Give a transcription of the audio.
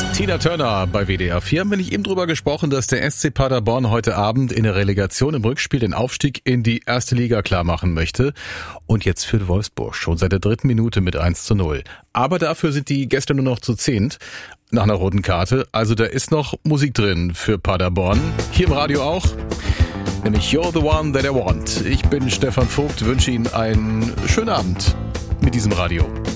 Tina Turner bei WDR 4 haben wir nicht eben drüber gesprochen, dass der SC Paderborn heute Abend in der Relegation im Rückspiel den Aufstieg in die erste Liga klar machen möchte. Und jetzt führt Wolfsburg schon seit der 3. Minute mit 1:0. Aber dafür sind die Gäste nur noch zu 10. Nach einer roten Karte. Also da ist noch Musik drin für Paderborn. Hier im Radio auch. Nämlich You're the One That I Want. Ich bin Stefan Vogt, wünsche Ihnen einen schönen Abend mit diesem Radio.